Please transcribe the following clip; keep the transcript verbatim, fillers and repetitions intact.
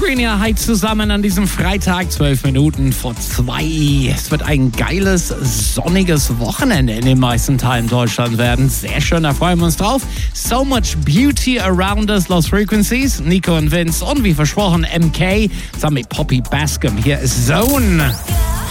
Evergreen ja heute zusammen an diesem Freitag, zwölf Minuten vor zwei. Es wird ein geiles, sonniges Wochenende in den meisten Teilen Deutschlands werden. Sehr schön, da freuen wir uns drauf. So much beauty around us, Lost Frequencies. Nico und Vince und wie versprochen M K zusammen mit Poppy Bascom. Hier ist Zone.